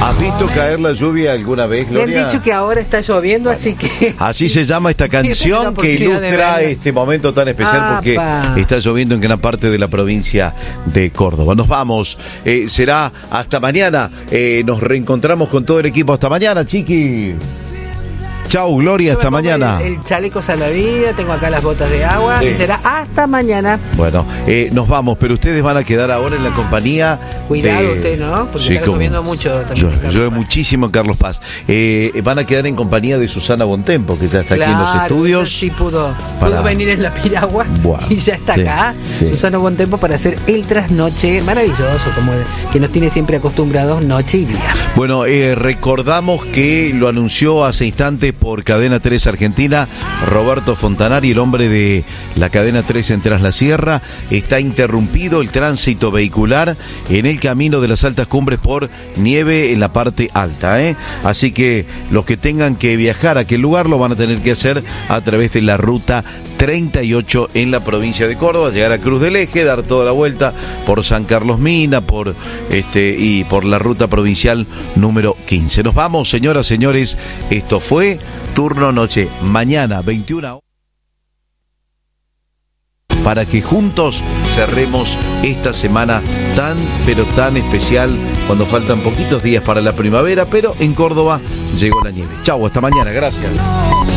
¿Has visto caer la lluvia alguna vez, Gloria? Me han dicho que ahora está lloviendo, bueno, así que... Así se llama esta canción que ilustra este momento tan especial porque está lloviendo en gran parte de la provincia de Córdoba. Nos vamos, será hasta mañana, nos reencontramos con todo el equipo. Hasta mañana, chiqui. Chau, Gloria, hasta mañana. El chaleco salvavidas, tengo acá las botas de agua, sí. Y será hasta mañana. Bueno, nos vamos, pero ustedes van a quedar ahora en la compañía. Cuidado usted, ¿no? Porque sí, está lloviendo mucho. Llueve muchísimo en Carlos Paz. Van a quedar en compañía de Susana Bontempo, que ya está aquí en los estudios. Sí, pudo venir en la piragua y ya está acá. Sí. Susana Bontempo para hacer el trasnoche maravilloso, como que nos tiene siempre acostumbrados noche y día. Bueno, recordamos que lo anunció hace instantes por Cadena 3 Argentina, Roberto Fontanari, el hombre de la Cadena 3 en Tras la Sierra. Está interrumpido el tránsito vehicular en el camino de las altas cumbres por nieve en la parte alta, Así que los que tengan que viajar a aquel lugar lo van a tener que hacer a través de la ruta 38 en la provincia de Córdoba, llegar a Cruz del Eje, dar toda la vuelta por San Carlos Mina, y por la ruta provincial número 15. Nos vamos, señoras, señores. Esto fue Turno Noche. Mañana, 21 para que juntos cerremos esta semana tan, pero tan especial, cuando faltan poquitos días para la primavera, pero en Córdoba llegó la nieve. Chau, hasta mañana, gracias.